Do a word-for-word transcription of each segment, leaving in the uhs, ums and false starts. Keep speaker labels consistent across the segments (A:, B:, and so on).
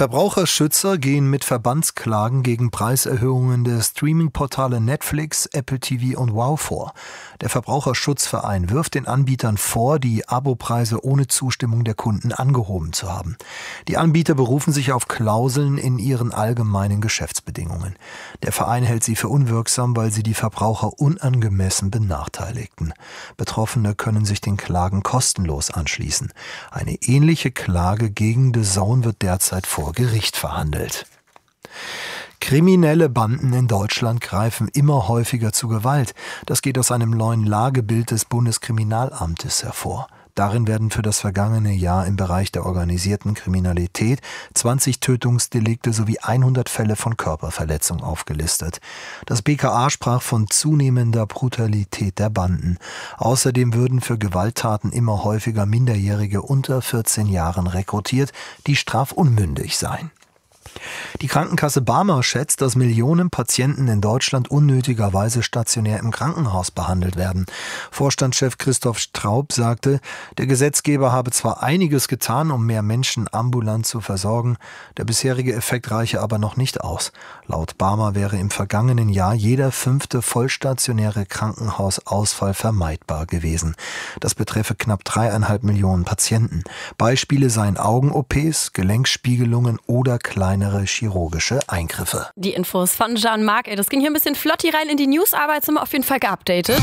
A: Verbraucherschützer gehen mit Verbandsklagen gegen Preiserhöhungen der Streaming-Portale Netflix, Apple T V und Wow vor. Der Verbraucherschutzverein wirft den Anbietern vor, die Abopreise ohne Zustimmung der Kunden angehoben zu haben. Die Anbieter berufen sich auf Klauseln in ihren allgemeinen Geschäftsbedingungen. Der Verein hält sie für unwirksam, weil sie die Verbraucher unangemessen benachteiligten. Betroffene können sich den Klagen kostenlos anschließen. Eine ähnliche Klage gegen D A Z N wird derzeit vor Gericht verhandelt. Kriminelle Banden in Deutschland greifen immer häufiger zu Gewalt. Das geht aus einem neuen Lagebild des Bundeskriminalamtes hervor. Darin werden für das vergangene Jahr im Bereich der organisierten Kriminalität zwanzig Tötungsdelikte sowie hundert Fälle von Körperverletzung aufgelistet. Das B K A sprach von zunehmender Brutalität der Banden. Außerdem würden für Gewalttaten immer häufiger Minderjährige unter vierzehn Jahren rekrutiert, die strafunmündig seien. Die Krankenkasse Barmer schätzt, dass Millionen Patienten in Deutschland unnötigerweise stationär im Krankenhaus behandelt werden. Vorstandschef Christoph Straub sagte, der Gesetzgeber habe zwar einiges getan, um mehr Menschen ambulant zu versorgen, der bisherige Effekt reiche aber noch nicht aus. Laut Barmer wäre im vergangenen Jahr jeder fünfte vollstationäre Krankenhausausfall vermeidbar gewesen. Das betreffe knapp dreieinhalb Millionen Patienten. Beispiele seien Augen-O Ps, Gelenkspiegelungen oder kleinere chirurgische Eingriffe.
B: Die Infos von Jean-Marc. Das ging hier ein bisschen flott hier rein in die News-Arbeit, sind wir auf jeden Fall geupdatet.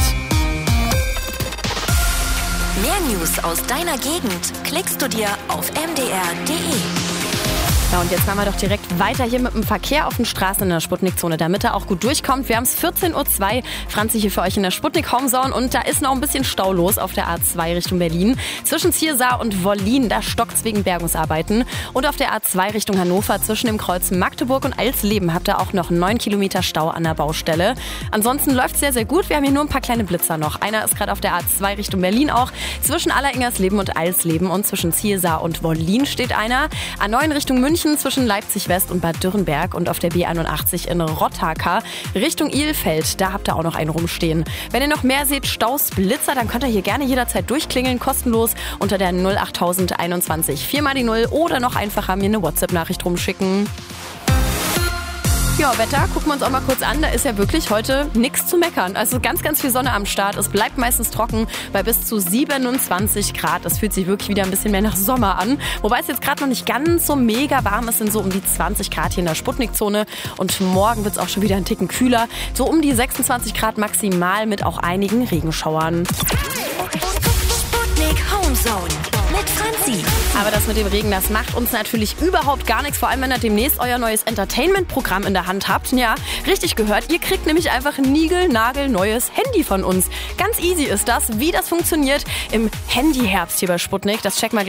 C: Mehr News aus deiner Gegend klickst du dir auf m d r punkt d e.
B: Ja, und jetzt machen wir doch direkt weiter hier mit dem Verkehr auf den Straßen in der Sputnik-Zone, damit er auch gut durchkommt. Wir haben es vierzehn Uhr zwei, Franzi hier für euch in der Sputnik-Homezone und da ist noch ein bisschen Stau los auf der A zwei Richtung Berlin. Zwischen Ziersar und Wollin, da stockt's wegen Bergungsarbeiten. Und auf der A zwei Richtung Hannover zwischen dem Kreuz Magdeburg und Alsleben habt ihr auch noch neun Kilometer Stau an der Baustelle. Ansonsten läuft's sehr, sehr gut. Wir haben hier nur ein paar kleine Blitzer noch. Einer ist gerade auf der A zwei Richtung Berlin auch. Zwischen Alleringersleben und Alsleben und zwischen Ziersar und Wollin steht einer. A neun Richtung München zwischen Leipzig West und Bad Dürrenberg und auf der B einundachtzig in Rotthacker Richtung Ilfeld, da habt ihr auch noch einen rumstehen. Wenn ihr noch mehr seht, Staus, Blitzer, dann könnt ihr hier gerne jederzeit durchklingeln, kostenlos unter der null acht null eins eins, vier mal die null oder noch einfacher mir eine WhatsApp-Nachricht rumschicken. Ja, Wetter, gucken wir uns auch mal kurz an. Da ist ja wirklich heute nichts zu meckern. Also ganz, ganz viel Sonne am Start. Es bleibt meistens trocken bei bis zu siebenundzwanzig Grad. Das fühlt sich wirklich wieder ein bisschen mehr nach Sommer an. Wobei es jetzt gerade noch nicht ganz so mega warm ist. Es sind so um die zwanzig Grad hier in der Sputnik-Zone. Und morgen wird es auch schon wieder einen Ticken kühler. So um die sechsundzwanzig Grad maximal mit auch einigen Regenschauern.
C: Sputnik Homezone mit Franzi.
B: Aber das mit dem Regen, das macht uns natürlich überhaupt gar nichts. Vor allem, wenn ihr demnächst euer neues Entertainment-Programm in der Hand habt. Ja, richtig gehört. Ihr kriegt nämlich einfach ein niegelnagelneues Handy von uns. Ganz easy ist das. Wie das funktioniert im Handyherbst hier bei Sputnik, das checken wir gleich.